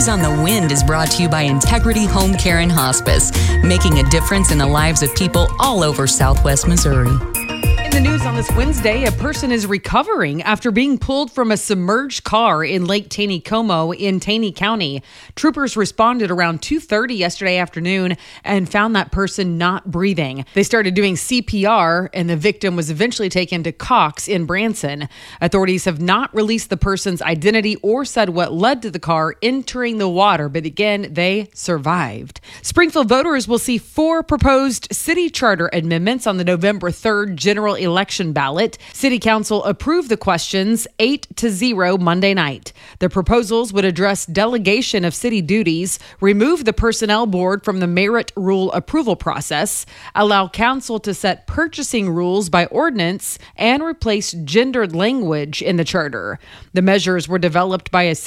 News on the Wind is brought to you by Integrity Home Care and Hospice, making a difference in the lives of people all over Southwest Missouri. In the news on this Wednesday, a person is recovering after being pulled from a submerged car in Lake Taneycomo in Taney County. Troopers responded around 2:30 yesterday afternoon and found that person not breathing. They started doing CPR, and the victim was eventually taken to Cox in Branson. Authorities have not released the person's identity or said what led to the car entering the water, but again, they survived. Springfield voters will see 4 proposed city charter amendments on the November 3rd general election ballot. City Council approved the questions 8-0 Monday night. The proposals would address delegation of city duties, remove the personnel board from the merit rule approval process, allow council to set purchasing rules by ordinance, and replace gendered language in the charter. The measures were developed by a